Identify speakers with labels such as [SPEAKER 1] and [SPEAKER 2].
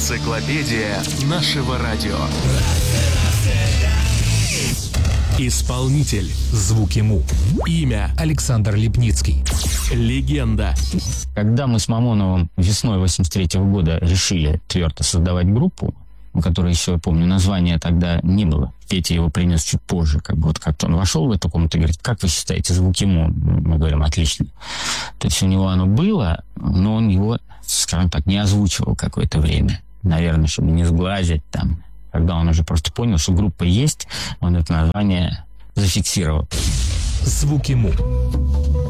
[SPEAKER 1] Энциклопедия нашего радио. Исполнитель.
[SPEAKER 2] Звуки Му.
[SPEAKER 1] Имя.
[SPEAKER 2] Александр Липницкий.
[SPEAKER 1] Легенда.
[SPEAKER 3] Когда мы с Мамоновым весной 83 года решили твердо создавать группу, у которой еще, я помню, названия тогда не было. Петя его принес чуть позже. Как-то он вошел в эту комнату и говорит: как вы считаете, звуки Му? Мы говорим: отлично. То есть у него оно было, но он его, скажем так, не озвучивал какое-то время. Наверное, чтобы не сглазить там. Когда он уже просто понял, что группа есть, он это название зафиксировал.
[SPEAKER 2] Звуки Му.